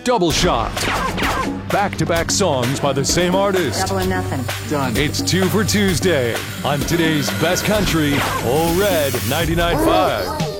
Double Shot. Back-to-back songs by the same artist. Double or nothing. Done. It's 2 for Tuesday on today's Best Country, Ole Red 99.5.